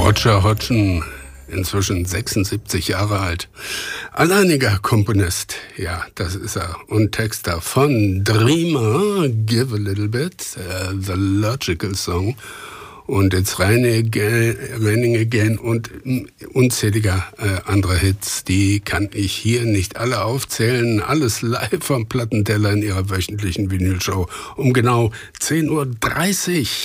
Roger Hodgson, inzwischen 76 Jahre alt. Alleiniger Komponist, ja, das ist er. Und Texter von Dreamer, Give a Little Bit, The Logical Song. Und It's Raining Again und unzähliger andere Hits. Die kann ich hier nicht alle aufzählen. Alles live vom Plattenteller in ihrer wöchentlichen Vinylshow um genau 10:30 Uhr.